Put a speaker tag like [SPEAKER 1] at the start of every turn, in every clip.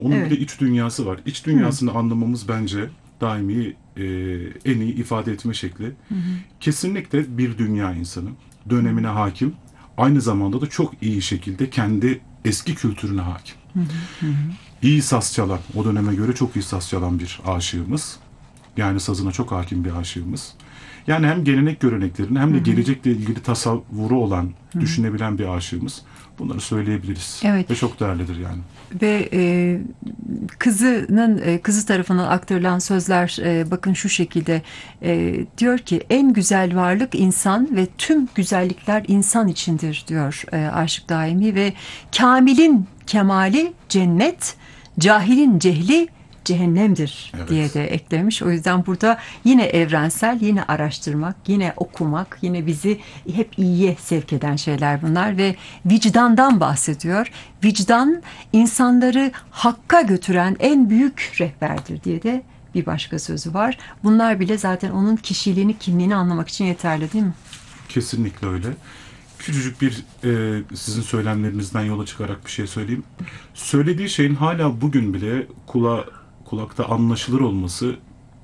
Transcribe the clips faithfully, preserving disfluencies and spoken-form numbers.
[SPEAKER 1] Onun bir
[SPEAKER 2] Evet.
[SPEAKER 1] de iç dünyası var. İç
[SPEAKER 2] Hı.
[SPEAKER 1] dünyasını anlamamız bence daimi e, en iyi ifade etme şekli.
[SPEAKER 2] Hı hı.
[SPEAKER 1] Kesinlikle bir dünya insanı.
[SPEAKER 2] Hı hı.
[SPEAKER 1] Dönemine hakim. Aynı zamanda da çok iyi şekilde kendi eski kültürüne hakim.
[SPEAKER 2] Hı hı. Hı hı.
[SPEAKER 1] İyi saz çalan, o döneme göre çok iyi saz çalan bir aşığımız. Yani sazına çok hakim bir aşığımız. Yani hem gelenek göreneklerini hem
[SPEAKER 2] Hı
[SPEAKER 1] de
[SPEAKER 2] hı.
[SPEAKER 1] gelecekle ilgili tasavvuru olan,
[SPEAKER 2] Hı hı.
[SPEAKER 1] düşünebilen bir aşığımız. Bunları söyleyebiliriz.
[SPEAKER 2] Evet.
[SPEAKER 1] Ve çok değerlidir yani.
[SPEAKER 2] Ve e, kızının e, kızı tarafından aktarılan sözler e, bakın şu şekilde e, diyor ki en güzel varlık insan ve tüm güzellikler insan içindir diyor e, Aşık Daimi ve kamilin kemali cennet, cahilin cehli cehennemdir diye
[SPEAKER 1] Evet.
[SPEAKER 2] de eklemiş. O yüzden burada yine evrensel, yine araştırmak, yine okumak, yine bizi hep iyiye sevk eden şeyler bunlar ve vicdandan bahsediyor. Vicdan insanları hakka götüren en büyük rehberdir diye de bir başka sözü var. Bunlar bile zaten onun kişiliğini, kimliğini anlamak için yeterli değil mi?
[SPEAKER 1] Kesinlikle öyle. Küçücük bir e, sizin söylemlerinizden yola çıkarak bir şey söyleyeyim. Söylediği şeyin hala bugün bile kula, kulakta anlaşılır olması,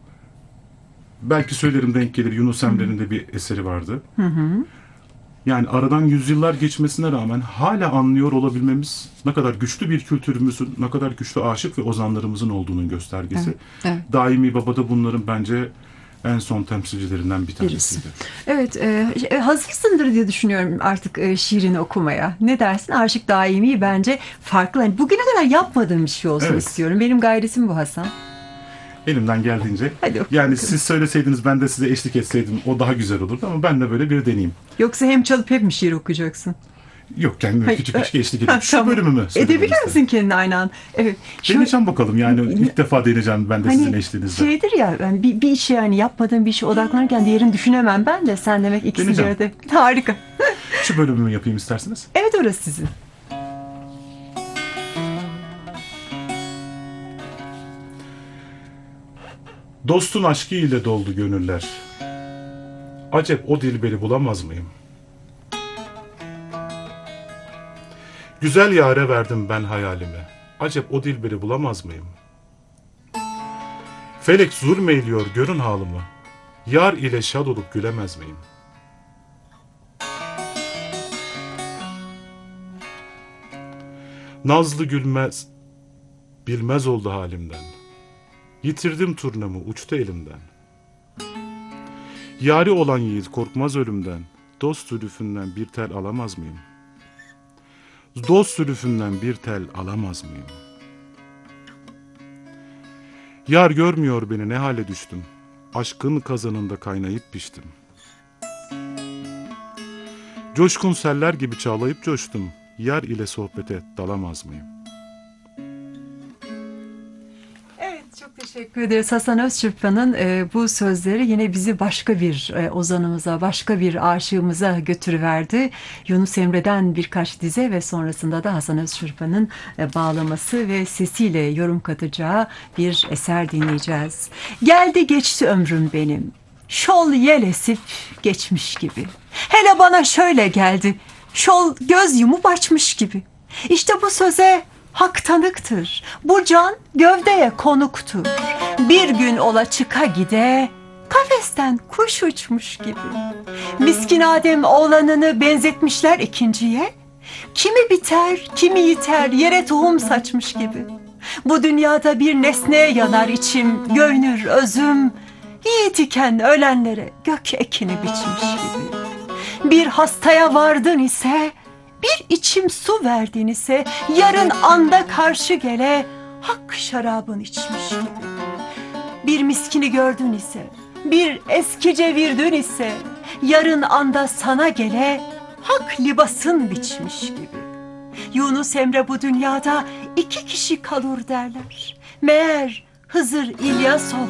[SPEAKER 1] belki söylerim denk gelir, Yunus
[SPEAKER 2] Hı
[SPEAKER 1] Emre'nin de bir eseri vardı.
[SPEAKER 2] hı. Hı.
[SPEAKER 1] Yani aradan yüzyıllar geçmesine rağmen hala anlıyor olabilmemiz ne kadar güçlü bir kültürümüzün, ne kadar güçlü aşık ve ozanlarımızın olduğunun göstergesi.
[SPEAKER 2] Evet, evet.
[SPEAKER 1] Daimi Baba da bunların bence en son temsilcilerinden bir
[SPEAKER 2] Birisi.
[SPEAKER 1] tanesiydi.
[SPEAKER 2] Evet, e, e, hazırsındır diye düşünüyorum artık e, şiirini okumaya. Ne dersin? Aşık Daimi bence farklı. Hani bugüne kadar yapmadığım bir şey olsun
[SPEAKER 1] Evet.
[SPEAKER 2] istiyorum. Benim gayretim bu Hasan.
[SPEAKER 1] Elimden geldiğince.
[SPEAKER 2] Hadi oku
[SPEAKER 1] Yani
[SPEAKER 2] bakalım.
[SPEAKER 1] siz söyleseydiniz, ben de size eşlik etseydim o daha güzel olurdu ama ben de böyle bir deneyeyim.
[SPEAKER 2] Yoksa hem çalıp hem mi şiir okuyacaksın?
[SPEAKER 1] Yok, kendime
[SPEAKER 2] Hayır,
[SPEAKER 1] küçük
[SPEAKER 2] e,
[SPEAKER 1] küçük eşlik
[SPEAKER 2] ha,
[SPEAKER 1] edeyim. Şu
[SPEAKER 2] tamam.
[SPEAKER 1] bölümümü söylemek
[SPEAKER 2] Edebilir
[SPEAKER 1] isterim.
[SPEAKER 2] misin kendini aynı an? Evet. Şöyle,
[SPEAKER 1] Deneyeceğim bakalım, yani ilk defa deneyeceğim ben de sizin
[SPEAKER 2] hani
[SPEAKER 1] eşliğinizde.
[SPEAKER 2] şeydir ya ben bir, bir işe yani yapmadığım bir işe odaklanırken diğerini düşünemem ben de sen demek ikisini bir
[SPEAKER 1] Deneyeceğim.
[SPEAKER 2] arada. Harika.
[SPEAKER 1] Şu bölümümü yapayım isterseniz.
[SPEAKER 2] Evet orası sizin.
[SPEAKER 1] Dostun aşkı ile doldu gönüller. Acep o dilberi bulamaz mıyım? Güzel yâre verdim ben hayalimi. Acep o dilberi bulamaz mıyım? Felek zulmeyliyor görün halımı. Yar ile şad olup gülemez miyim? Nazlı gülmez, bilmez oldu halimden. Yitirdim turnamı uçtu elimden. Yari olan yiğit korkmaz ölümden. Dost zülfünden bir tel alamaz mıyım? Dost zülfünden bir tel alamaz mıyım? Yar görmüyor beni ne hale düştüm. Aşkın kazanında kaynayıp piştim. Coşkun seller gibi çağlayıp coştum. Yar ile sohbete dalamaz mıyım?
[SPEAKER 2] Evet, çok teşekkür ederiz. Hasan Özçırpa'nın e, bu sözleri yine bizi başka bir e, ozanımıza, başka bir aşığımıza götürüverdi. Yunus Emre'den birkaç dize ve sonrasında da Hasan Özçırpa'nın e, bağlaması ve sesiyle yorum katacağı bir eser dinleyeceğiz. Geldi geçti ömrüm benim. Şol yel esip geçmiş gibi. Hele bana şöyle geldi. Şol göz yumup açmış gibi. İşte bu söze hak tanıktır. Bu can gövdeye konuktur. Bir gün ola çıka gide, kafesten kuş uçmuş gibi. Miskin Adem oğlanını benzetmişler ikinciye. Kimi biter, kimi yiter, yere tohum saçmış gibi. Bu dünyada bir nesneye yanar içim, göynür özüm. Yiğit iken ölenlere gök ekini biçmiş gibi. Bir hastaya vardın ise, bir içim su verdin ise, yarın anda karşı gele, hak şarabın içmiş gibi. Bir miskini gördün ise, bir eskice virdün ise, yarın anda sana gele, hak libasın biçmiş gibi. Yunus Emre bu dünyada iki kişi kalır derler. Meğer Hızır İlyas